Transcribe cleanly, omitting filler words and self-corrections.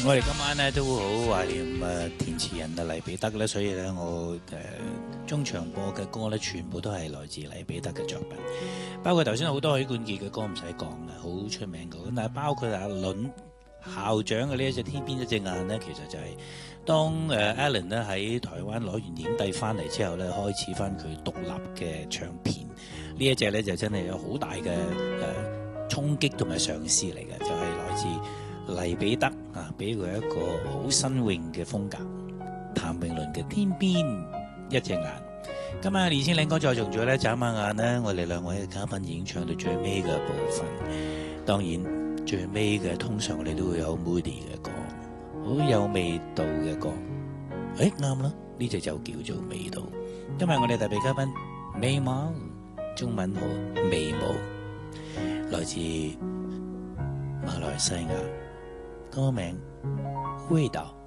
我哋今晚咧都好懷念填詞人黎彼得咧，所以咧我中場播嘅歌咧，全部都係來自黎彼得嘅作品，包括頭先好多許冠傑嘅歌唔使講啦，好出名嘅。咁但係包括阿倫校長嘅呢一隻天邊一隻眼咧，其實就係當Alan 咧喺台灣攞完影帝翻嚟之後咧，開始翻佢獨立嘅唱片。呢一隻咧就真係有好大嘅衝擊同埋嘗試嚟嘅，就係來自黎彼得啊，俾佢一個好新穎嘅風格。譚詠麟嘅《天邊一隻眼》，今晚2000靚歌再重組咧，眨下眼咧，我哋兩位嘅嘉賓已經唱到最尾嘅部分。當然最尾嘅通常我哋都會有 moody 嘅歌，好有味道嘅歌。啱啦，呢隻就叫做味道。今日我哋特別嘉賓眉毛，中文好眉毛，來自馬來西亞，歌名味道。